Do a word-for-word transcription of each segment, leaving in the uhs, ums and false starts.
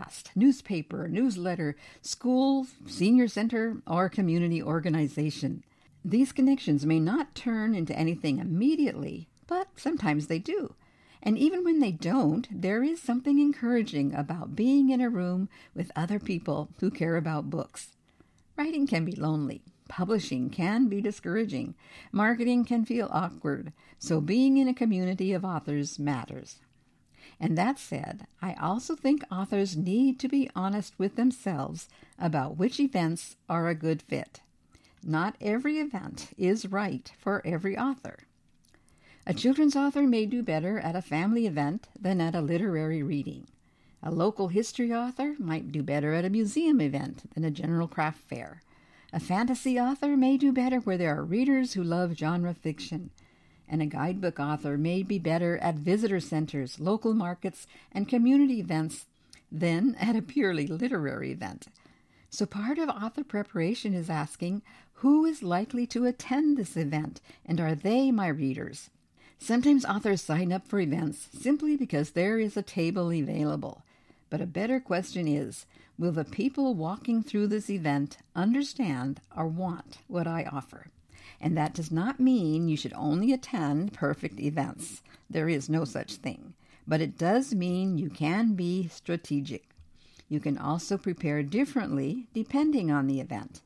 podcast, newspaper, newsletter, school, senior center, or community organization. These connections may not turn into anything immediately, but sometimes they do. And even when they don't, there is something encouraging about being in a room with other people who care about books. Writing can be lonely. Publishing can be discouraging. Marketing can feel awkward. So being in a community of authors matters. And that said, I also think authors need to be honest with themselves about which events are a good fit. Not every event is right for every author. A children's author may do better at a family event than at a literary reading. A local history author might do better at a museum event than a general craft fair. A fantasy author may do better where there are readers who love genre fiction. And a guidebook author may be better at visitor centers, local markets, and community events than at a purely literary event. So part of author preparation is asking, who is likely to attend this event, and are they my readers? Sometimes authors sign up for events simply because there is a table available. But a better question is, will the people walking through this event understand or want what I offer? And that does not mean you should only attend perfect events. There is no such thing. But it does mean you can be strategic. You can also prepare differently depending on the event.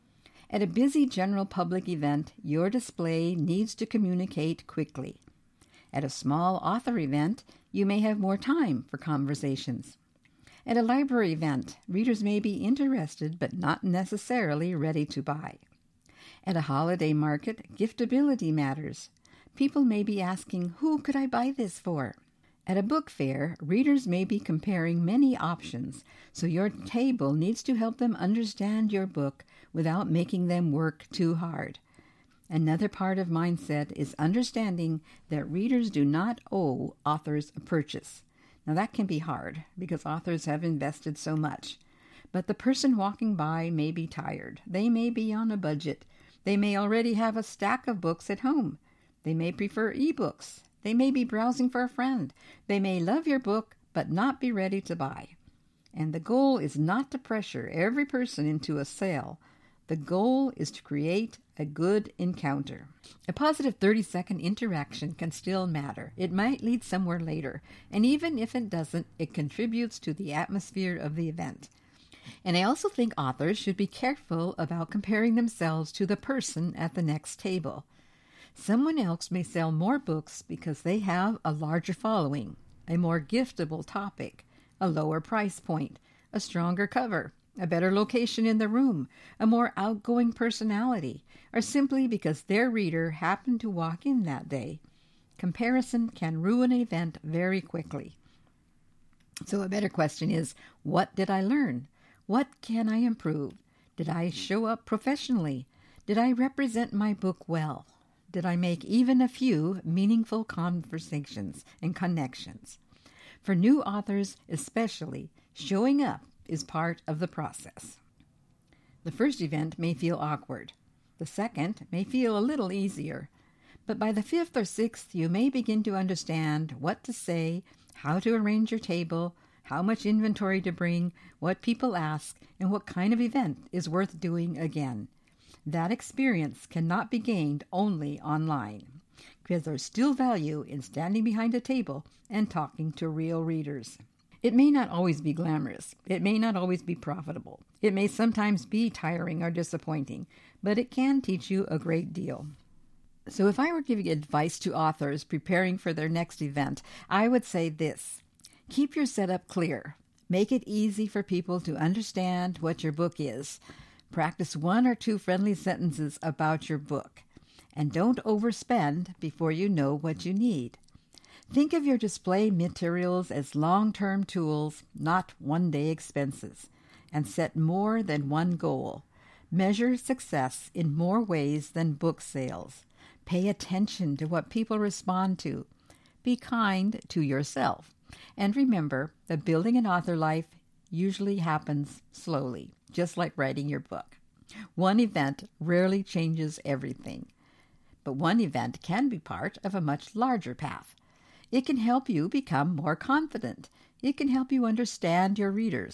At a busy general public event, your display needs to communicate quickly. At a small author event, you may have more time for conversations. At a library event, readers may be interested but not necessarily ready to buy. At a holiday market, giftability matters. People may be asking, who could I buy this for? At a book fair, readers may be comparing many options, so your table needs to help them understand your book without making them work too hard. Another part of mindset is understanding that readers do not owe authors a purchase. Now that can be hard because authors have invested so much. But the person walking by may be tired. They may be on a budget. They may already have a stack of books at home. They may prefer ebooks. They may be browsing for a friend. They may love your book but not be ready to buy. And the goal is not to pressure every person into a sale. The goal is to create a good encounter. A positive thirty-second interaction can still matter. It might lead somewhere later, and even if it doesn't, it contributes to the atmosphere of the event. And I also think authors should be careful about comparing themselves to the person at the next table. Someone else may sell more books because they have a larger following, a more giftable topic, a lower price point, a stronger cover, a better location in the room, a more outgoing personality, or simply because their reader happened to walk in that day. Comparison can ruin an event very quickly. So a better question is, what did I learn? What can I improve? Did I show up professionally? Did I represent my book well? Did I make even a few meaningful conversations and connections? For new authors especially, showing up is part of the process. The first event may feel awkward. The second may feel a little easier. But by the fifth or sixth, you may begin to understand what to say, how to arrange your table, how much inventory to bring, what people ask, and what kind of event is worth doing again. That experience cannot be gained only online, because there's still value in standing behind a table and talking to real readers. It may not always be glamorous. It may not always be profitable. It may sometimes be tiring or disappointing, but it can teach you a great deal. So if I were giving advice to authors preparing for their next event, I would say this. Keep your setup clear. Make it easy for people to understand what your book is. Practice one or two friendly sentences about your book. And don't overspend before you know what you need. Think of your display materials as long-term tools, not one-day expenses, and set more than one goal. Measure success in more ways than book sales. Pay attention to what people respond to. Be kind to yourself. And remember that building an author life usually happens slowly, just like writing your book. One event rarely changes everything, but one event can be part of a much larger path. It can help you become more confident. It can help you understand your readers,